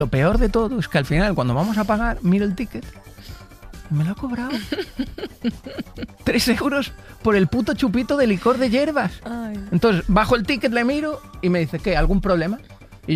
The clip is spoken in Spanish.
Lo peor de todo es que al final, cuando vamos a pagar, miro el ticket y me lo ha cobrado. 3 euros por el puto chupito de licor de hierbas. Ay. Entonces, bajo el ticket, le miro y me dice, ¿qué? ¿Algún problema?